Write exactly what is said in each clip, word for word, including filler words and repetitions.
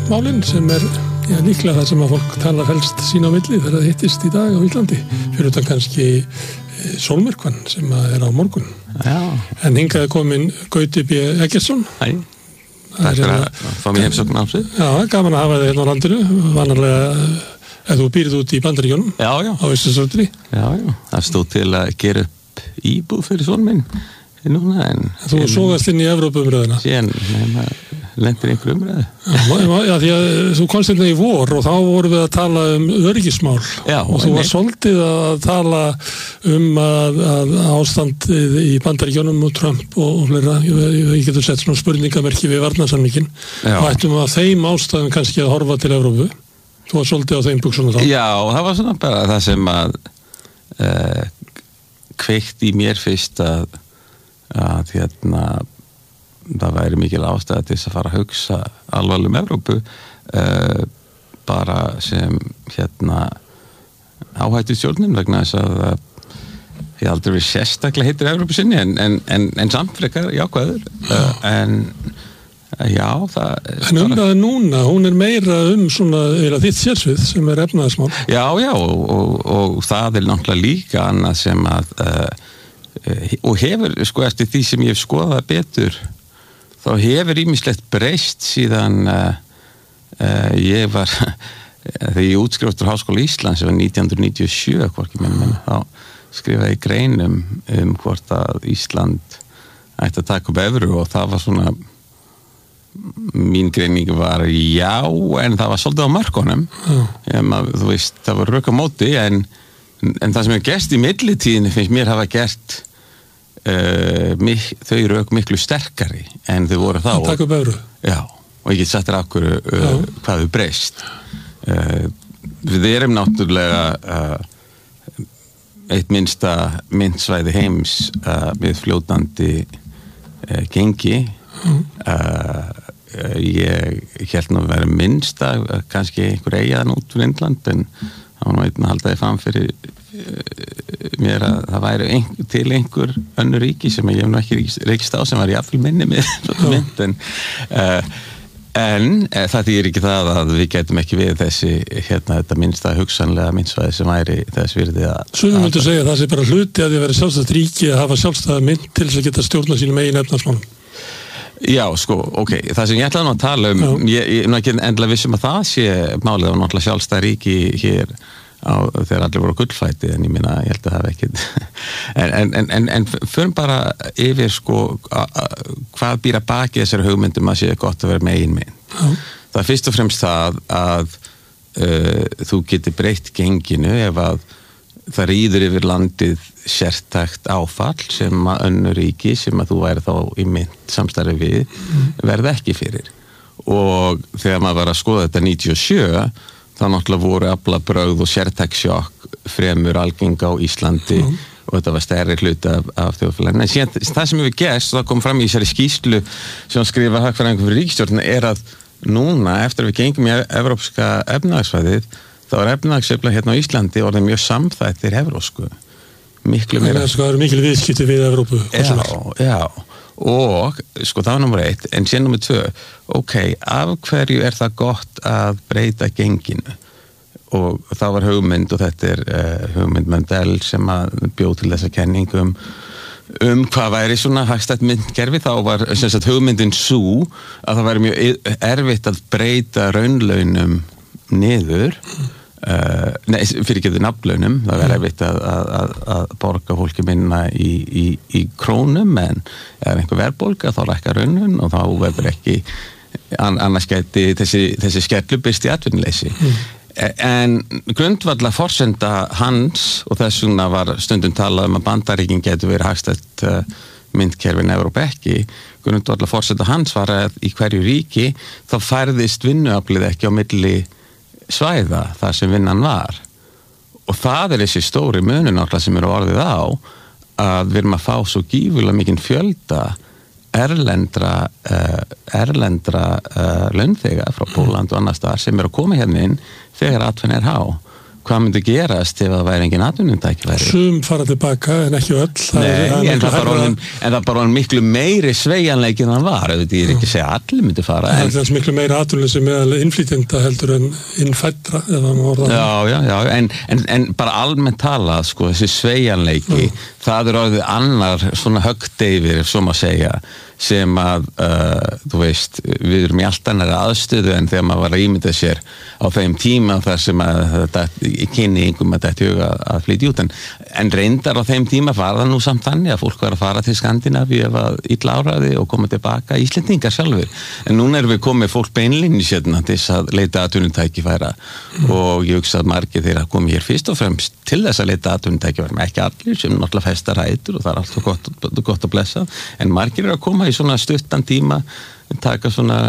málin sem er já, líklega það sem að fólk tala helst sín á milli þegar það hittist í dag á Íslandi fyrir utan kannski sólmyrkvann sem er á morgun. Já. En hingað er komin Gauti B. Eggertsson. Hæ, takk fyrir að fá mig heimsókn á sig. Já, gaman að hafa þig hérna á landinu, vanarlega ef þú býrð út í Bandaríkjunum já, já. á Íslandsöldri. Já, já, það stóð til að gera upp íbúð fyrir son minn. Núna, en, þú sógast inn í Evrópuumræðina síðan lendir einhver umræðu já, já, því að þú komst inn í vor og þá vorum við að tala um öryggismál já, og þú var svolítið að tala um að, að ástandið í Bandaríkjunum og Trump og, og fleira, ég, ég getur sett svona spurningamerki við varnarsamningin og ættum að þeim ástæðum kannski að horfa til Evrópu þú var svolítið á þeim buxunum þá já, það var svona bara það sem að uh, kveikt í mér fyrst að að hérna það væri mikil ástæða til þess að fara að hugsa alvarlega um Evrópu uh, bara sem hérna áhættu stjórnin vegna þess að uh, ég aldrei verið sérstaklega heitir Evrópu sinni en, en, en, en samfrekar jákvæður uh, en uh, já það en umræða núna, hún er meira um svona eða þitt sérsvið sem er efnaðismál já já og, og, og það er náttúrulega líka annað sem að uh, og hefur, sko, eftir því sem ég hef skoðað betur þá hefur ýmislegt breyst síðan uh, uh, ég var þegar ég útskriftur Háskóla Íslands sem var nítján hundruð níutíu og sjö hvorki með mér, þá skrifaði ég greinum um hvort að Ísland ætti að taka upp evru og það var svona mín greining var já en það var svolítið á mörkunum mm. þú veist, það var rök á móti en en það sem hefur gerst í millitíðinni finnst mér hafa gert uh, mik, þau rök miklu sterkari en þau voru þá að taka upp evru já, og ég get sagt þér okkur uh, hvað þau breyst uh, við erum náttúrulega uh, eitt minnsta myntsvæði heims uh, með fljótandi uh, gengi mm. uh, uh, ég held nú að vera minnsta uh, kannski einhver eigaðan út fyrir Indland en þá var nú einn að halda þið fram fyrir uh, mér að það væri ein, til einhver önnur ríki sem ég hef nú ekki reykist á sem var jafnvel minni með mynd en, uh, en uh, það þýðir ekki það að við getum ekki við þessi hérna þetta minnsta hugsanlega myndsvæði sem væri þess virði að Sumir myndu segja að það sé bara hluti að því að vera sjálfstætt ríki að hafa sjálfstæða mynd til þess að geta stjórna sínum eigin efnahagsmálum. Já, sko, ok, það sem ég ætlaði nú að tala um, Já. ég er ekki endilega vissum að það sé málið, það var náttúrulega sjálfstæð ríki hér á, þegar allir voru á gullfæti, en ég minna, ég held að það hef ekkit, en, en, en, en förum bara yfir, sko, a, a, hvað býr að baki þessari hugmyndum að sé gott að vera með eigin mynd. Já. Það er fyrst og fremst það að uh, þú getur breytt genginu ef að það rýður yfir landið sértækt áfall sem að önnur ríki sem að þú væri þá í mynd samstarfi við mm. verði ekki fyrir og þegar maður var að skoða þetta níutíu og sjö þá náttúrulega voru aflabrögð og sértækt sjokk fremur algenga á Íslandi mm. og þetta var stærri hluti af, af þjóðfélaginu en síðan, það sem hefur gerst og það kom fram í þessari skýrslu sem skrifa hagfræðingur fyrir ríkisstjórnina er að núna eftir að við gengum í evrópska efnahagsvæðið þá er efnahagsveifla hérna á Íslandi orðið mjög samþættir evrósku. Miklu meira. Það er mikil viðskipti við Evrópu. Já, já. Og, sko, það var nummer eitt, en síðan nummer tvö, ok, af hverju er það gott að breyta genginu? Og það var hugmynd, og þetta er uh, hugmynd Mundell sem að bjóð til þessa kenningum um hvað væri svona hagstætt myndkerfi, þá var sem sagt hugmyndin sú að það væri mjög erfitt að breyta raunlaunum niður uh, nei, fyrir getur nafnlaunum það er erfitt að, að, að borga fólki minna í, í, í krónum en ef einhver verðbólga þá lækkar raunun og þá verður ekki annars gæti þessi, þessi skerlu byrst í atvinnuleysi mm. en grundvallar forsenda hans og þess vegna var stundum talað um að Bandaríkin getur verið hagstætt uh, myndkerfin Evrópu ekki grundvallar forsenda hans var að í hverju ríki þá færðist vinnuaflið ekki á milli svæða þar sem vinnan var og það er þessi stóri munur náttúrulega sem eru orðið á að við erum að fá svo gífurlega mikinn fjölda erlendra uh, erlendra uh, launþega frá Pólland og annars staðar sem eru að koma hérna inn þegar atvinna er há hvað myndi gerast ef það væri engin atvinnutækifæri? Sum fara tilbaka en ekki öll. Nei, er, en, það bara orðin, en það bara miklu meiri sveigjanleiki en það var, ef þetta er ekki að segja allir myndi fara. Það er þess miklu meiri atvinnuleysi meðal innflytjenda heldur en innfæddra, ef það má orða. Já, já, já, en, en, en bara almennt talað, sko, þessi sveigjanleiki, já. Það er orðið annar svona höggdeifir, svo maður segja, sem að, uh, þú veist, við erum í allt annari aðstöðu en þegar maður var að ímynda sér á þeim tíma þar sem að þetta kynni einhverjum að þetta huga að flytja út, en, en reyndar á þeim tíma var það nú samt þannig að fólk var að fara til Skandinavíu ef að illa áraði og koma tilbaka Íslendingar sjálfur, en núna erum við komið fólk beinlinni sérna til þess að leita atvinnutækifæra mm. og ég hugsa að margir þeirra komið hér fyrst og fremst til þess að leita atvinnutækifæra, ekki allir sem náttúrulega festa rætur og það er alltaf gott, gott að blessa, en margir eru að koma í svona stuttan tíma taka svona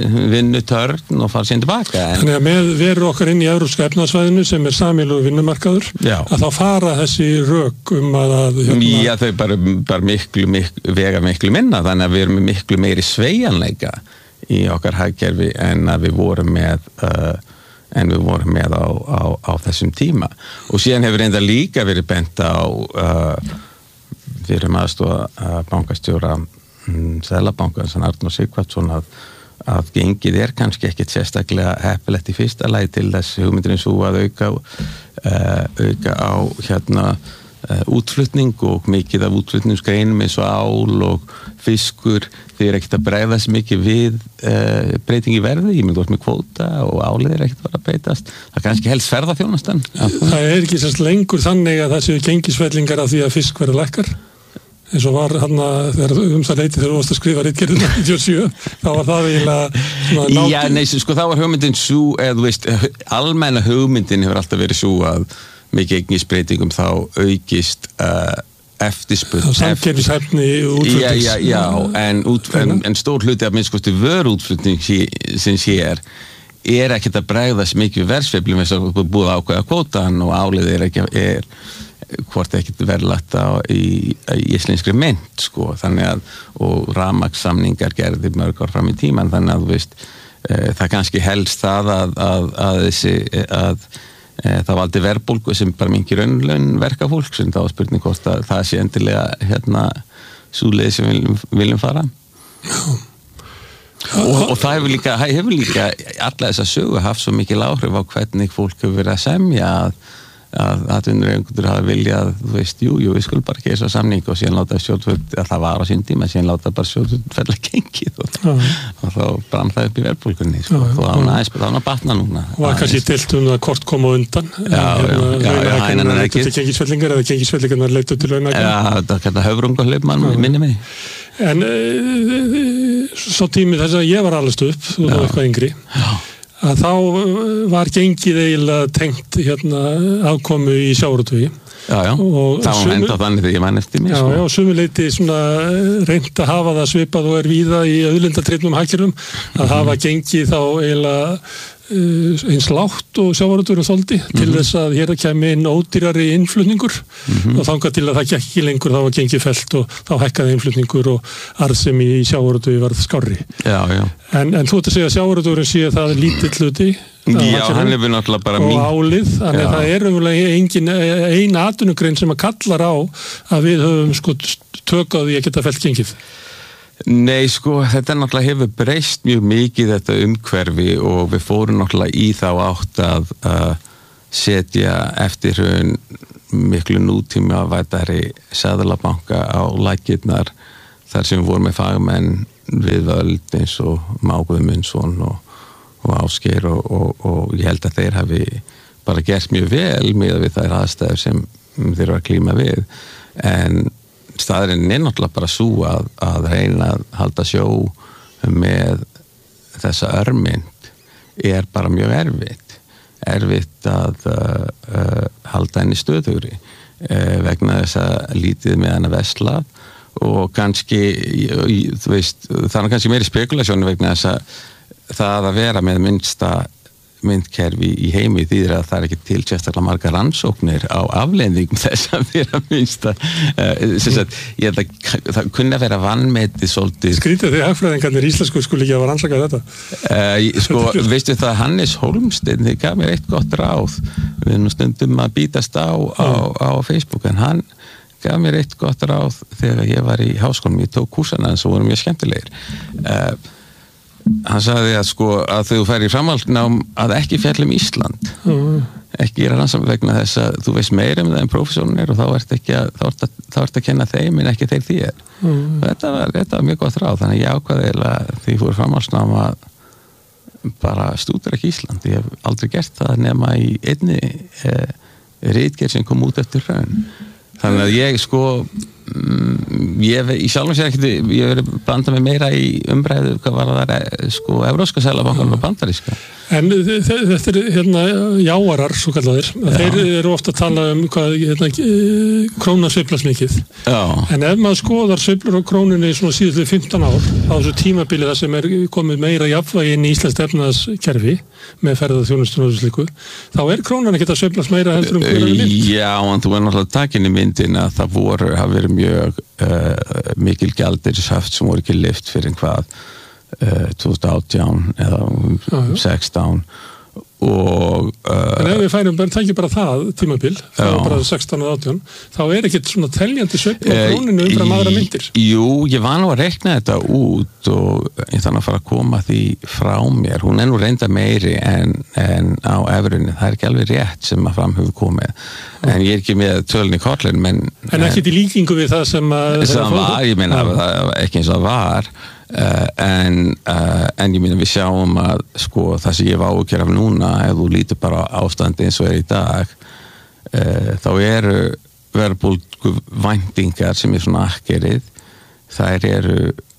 vinnutörn og fara síðan tilbaka. En... Þannig að með veru okkar inn í Evrópska efnahagsvæðinu sem er sameiginlegur vinnumarkaður, já. Að þá fara þessi rök um að... að hérna... Já, þau bara, bara miklu, miklu, vega miklu minna, þannig að við erum miklu meiri sveigjanleika í okkar hagkerfi en að við vorum með, uh, en við vorum með á, á, á þessum tíma. Og síðan hefur reynda líka verið bent á uh, fyrir aðstoða uh, bankastjóra Seðlabanka, þannig að Arnór Sighvatsson að, að gengið er kannski ekkit sérstaklega heppilegt í fyrsta lagi til þess hugmyndin svo að auka, uh, auka á hérna uh, útflutning og mikið af útflutningsgreinum eins og ál og fiskur, þeir eru ekkit að bregðast mikið við uh, breyting í verði, ég myndi ótt með kvóta og álið er ekkit að breytast, það kannski helst ferðaþjónustan. Það er ekki sérst lengur þannig að það séu gengisfellingar af því að fisk verður lækkar? Eins og var hann að þegar um það leiti þegar þú varst að skrifa ritgerðina níutíu og sjö, þá var það eiginlega svona nátt... Já, nei, sko þá var hugmyndin svo, eða þú veist, almenna hugmyndin hefur alltaf verið svo að mikið eignisbreytingum þá aukist uh, eftirspurn. Samkeppnishæfni útflutnings. Já, já, já, en, út, en, en stór hluti af minnskosti vörútflutning sem sér er ekkert að bregðast mikið við verðsveiflum eins og búið ákveða kvótan og álið er ekki, er hvort ekki verðlagt á í, í íslenskri mynt, sko, þannig að og rafmagnssamningar gerði mörg ár fram í tíman, þannig að þú veist e, það kannski helst það að, að, að þessi, að e, það valdi verðbólgu sem bara minnki raunlaun verkafólk, sem þá spurning hvort að það sé endilega hérna sú leið sem við viljum, viljum fara. Já. Og, og það hefur líka, hefur líka alla þess að sögu haft svo mikil áhrif á hvernig fólk hefur verið að semja að að atvinnurekendur hafa viljað, þú veist, jú, jú, við skulum bara gera samning og síðan láta stjórnvöld, að það var á sín tíma, síðan láta bara stjórnvöld fella gengið og, og þá brann það upp í verðbólgunni, sko, og þá hann aðeins, þá hann að batna núna. Og það kannski deilt um það hvort koma undan, já, já, já, já, hænan er leitað til gengisfellingar eða gengisfellingarnar leitað til launahækkana. Já, þetta er þetta höfrungahlaup mann, minni mig. En e, svo tími þess að ég var allast upp, þú var eitthvað yngri. Já. Að þá var gengið eiginlega tengt hérna afkomu í sjávarútvegi. Já, já, það var enda þannig þegar ég man eftir mig. Já, já, og sumuleyti svona reynt að hafa það svipað og er víða í auðlindatrifnum hagkerfum, að mm-hmm. hafa gengið þá eiginlega eins lágt og sjávarútvegurinn þoldi mm-hmm. til þess að hér kæmi inn ódýrari innflutningur mm-hmm. og þangað til að það gekk ekki lengur, þá var gengið fellt og þá hækkaði innflutningur og arðsemi í sjávarútvegi varð skárri. Já, já. En, en þú ert að segja að sjávarútvegurinn sé það lítill hluti Já, hann hefur náttúrulega bara og álið, þannig að það er umverulega engin eina atvinnugrein sem að kallar á að við höfum sko tök á því að geta fellt gengið. Nei, sko, þetta náttúrulega hefur breyst mjög mikið þetta umhverfi og við fórum náttúrulega í þá átt að uh, setja eftir hrun miklu nútíma vætari seðlabanka á lakirnar þar sem við vorum með fagmenn við völd eins og Máguð Mundsson og, og Ásgeir og, og, og ég held að þeir hafi bara gert mjög vel með við þær aðstæður sem þeir eru að klíma við, en staðurinn er náttúrulega bara svo að, að reyna að halda sjó með þessa örmynd er bara mjög erfitt erfitt að uh, uh, halda henni stöðugri uh, vegna þess að lítið með henni veslað og kannski þú veist, það er kannski meiri spekulasjónu vegna þess að það að vera með minnsta myndkerfi í heimi þýðir að það er ekki til sérstaklega margar rannsóknir á afleiðingum þess að vera minnsta uh, sagt, ég held að það kunni að vera vannmetið svolítið. Skrítið því hagfræðingarnir íslensku skuli ekki að var rannsakað þetta? Uh, sko, veistu það, Hannes Hólmsteinn, þið gaf mér eitt gott ráð, við erum stundum að bítast á, á, á Facebook, en hann gaf mér eitt gott ráð þegar ég var í háskólanum, ég tók kúrsana sem voru mjög skemmtilegir. Uh, hann sagði að sko að þú færi í framhaldsnám að ekki fjallum Ísland, mm. ekki gera rannsókn vegna þess að þú veist meira um það en prófessornir og þá ert ekki að, þá ert að, þá ert að kenna þeim en ekki þeir þér. Mm. Þetta var, þetta var mjög gott ráð, þannig ég ákvaði eiginlega því ég fór framhaldsnám að bara stúdera ekki Ísland. Ég hef aldrei gert það nema í einni eh, ritgerð sem kom út eftir hrun. Þannig að ég sko mm, ég í sjálfum sér ekkert ég verið blandað mig meira í umræðu hvað var það sko Evrópska seðlabankann og bandaríska. En þetta er hérna jáarar svo kallaðir, já. Þeir eru ofta að tala um hvað hérna, króna sveiflast mikið. Já. En ef maður skoðar sveiflur á krónunni svona síðustu fimmtán ár á þessu tímabili þar sem er komið meira jafnvægi inn í íslenskt efnahagskerfi með ferðaþjónustuna og þessu slíku, þá er krónan ekkert að sveiflast meira heldur um hverju mynd. Já, en þú er náttúrulega takin í myndin að það voru, hafa verið mjög uh, mikil gjaldeyrishaft sem voru ekki lyft fyrir hvað Uh, tvö þúsund og átján eða ah, sextán og uh, en ef við færum bara, tækjum bara það tímabil, það er bara sextán og átján þá er ekkert svona teljandi sveifla á króninu umfram aðra myndir. Jú, ég var nú að rekna þetta út og ég þannig að fara að koma því frá mér, hún er nú reynda meiri en, en á evrunni, það er ekki alveg rétt sem að fram hefur komið ah. en ég er ekki með tölun í korlun en, en ekki til líkingu við það sem að það var, ég meina ah. ekki eins og það var Uh, en, uh, en ég minna við sjáum að sko það sem ég var ágjör af núna ef þú lítur bara á ástandi eins og er í dag uh, þá eru verðbólgu væntingar sem er svona akkerið þær eru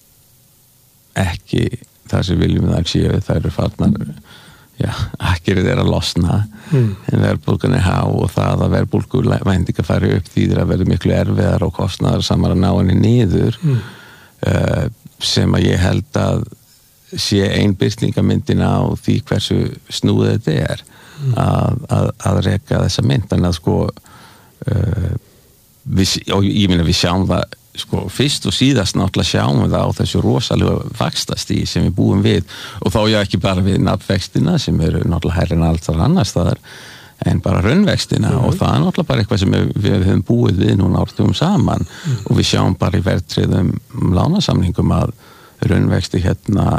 ekki það sem viljum við að séu þær eru farnar já, akkerið er að losna mm. en verðbólgan er há og það að verðbólgu væntingar fari upp þýðir að verði miklu erfiðar og kostnaðar samar að ná henni niður mm. uh, sem að ég held að sé ein birtingamyndin á því hversu snúið þetta er mm. að, að, að reka þessa mynd en að sko uh, við, og ég meina við sjáum það sko fyrst og síðast náttúrulega sjáum við það á þessu rosalega vaxtastígi sem við búum við og þá ég ekki bara við nafnvextina sem eru náttúrulega hærri en allt þar annars staðar en bara raunvextina mm. og það er náttúrulega bara eitthvað sem við, við höfum búið við núna ártugum saman mm. og við sjáum bara í verðtryggðum lánasamningum að raunvexti hérna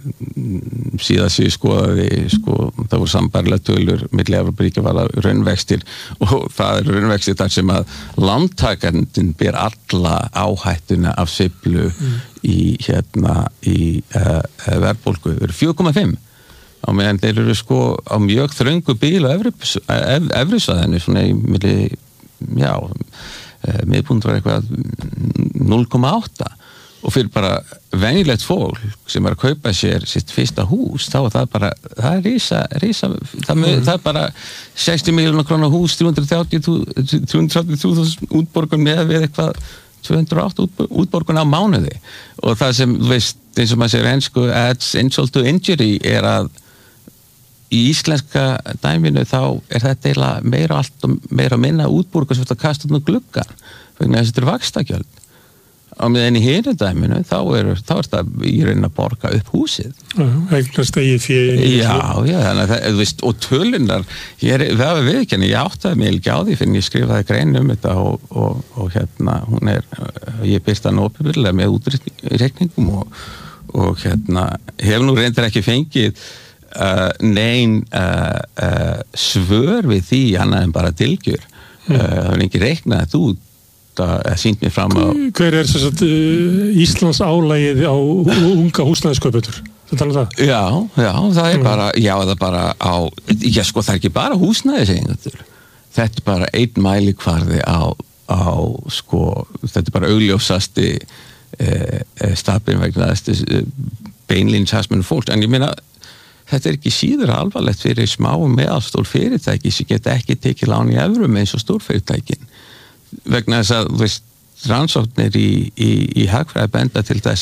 síðast ég skoðaði sko, það voru sambærilega tölur milli Evrópuríkja var að raunvextir og það er raunvextir þar sem að lántakandinn ber alla áhættuna af sveiflu mm. í hérna í uh, verðbólgu, það eru fjögur komma fimm á meðan þeir eru sko á mjög þröngu bíl á Evrópsvæðinu svona í milli, já, miðpunkt var eitthvað núll komma átta og fyrir bara venjulegt fólk sem er að kaupa sér sitt fyrsta hús, þá er það bara, það er rísa, rísa það, með, það er bara sextíu miljónar króna hús, þrjú hundruð þrjátíu þúsund útborgun með við eitthvað tvö hundruð og átta útborgun á mánuði og það sem, þú veist, eins og maður segir ensku adds insult to injury er að í íslenska dæminu þá er þetta eiginlega meira allt og meira minna útborgun sem þetta kastar út um gluggan vegna þess að þetta er vaxtagjöld á meðan í hinu dæminu þá er, þá er það í rauninni að borga upp húsið. Eignast eigið fé. Já, já, þannig að það, þú veist, og tölunar, ég er, það var viðurkenni, ég áttaði mig ekki á því fyrir ég skrifaði grein um þetta og, og, og hérna, hún er, ég byrst hann opinberlega með útreikningum og, og hérna, hef nú reyndar ekki fengið uh, nein uh, uh, svör við því annað en bara dilgjur. Mm. Uh, það var ekki reiknað þetta út að sýnt mér fram á hver er þess að uh, Íslands álægið á unga húsnæðiskaupendur þetta er það? Já, já, það er mm. bara já, það er bara á, já sko það er ekki bara húsnæðiseigendur þetta er bara einn mælikvarði á, á sko, þetta er bara augljósasti eh, stafinn vegna þessi eh, beinlínshagsmunum fólk, en ég meina þetta er ekki síður alvarlegt fyrir smá og meðalstór fyrirtæki sem geta ekki tekið lán í evrum eins og stórfyrirtækin vegna þess að, þú veist, rannsóknir í, í, í hagfræði benda til þess